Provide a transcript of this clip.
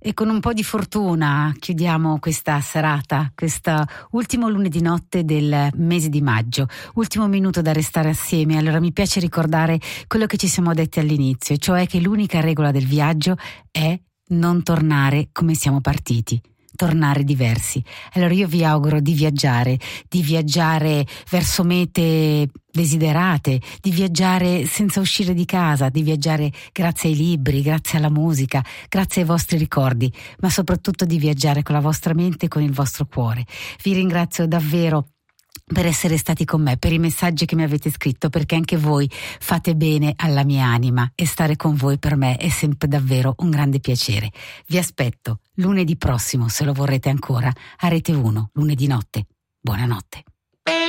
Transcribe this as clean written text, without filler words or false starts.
E con un po' di fortuna chiudiamo questa serata, questo ultimo lunedì notte del mese di maggio, ultimo minuto da restare assieme. Allora mi piace ricordare quello che ci siamo detti all'inizio, cioè che l'unica regola del viaggio è non tornare come siamo partiti, tornare diversi. Allora io vi auguro di viaggiare verso mete desiderate, di viaggiare senza uscire di casa, di viaggiare grazie ai libri, grazie alla musica, grazie ai vostri ricordi, ma soprattutto di viaggiare con la vostra mente e con il vostro cuore. Vi ringrazio davvero per essere stati con me, per i messaggi che mi avete scritto, perché anche voi fate bene alla mia anima e stare con voi per me è sempre davvero un grande piacere. Vi aspetto lunedì prossimo, se lo vorrete ancora, a Rete 1, lunedì notte. Buonanotte.